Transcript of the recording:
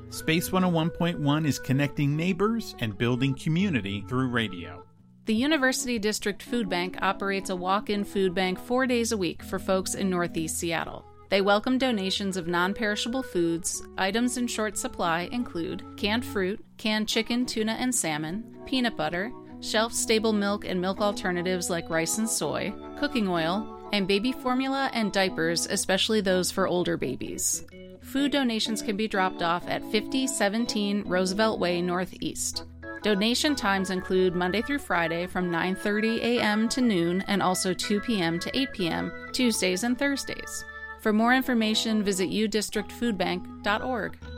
Space 101.1 is connecting neighbors and building community through radio. The University District Food Bank operates a walk-in food bank 4 days a week for folks in Northeast Seattle. They welcome donations of non-perishable foods. Items in short supply include canned fruit, canned chicken, tuna, and salmon, peanut butter, shelf-stable milk and milk alternatives like rice and soy, cooking oil, and baby formula and diapers, especially those for older babies. Food donations can be dropped off at 5017 Roosevelt Way Northeast. Donation times include Monday through Friday from 9:30 a.m. to noon and also 2 p.m. to 8 p.m., Tuesdays and Thursdays. For more information, visit udistrictfoodbank.org.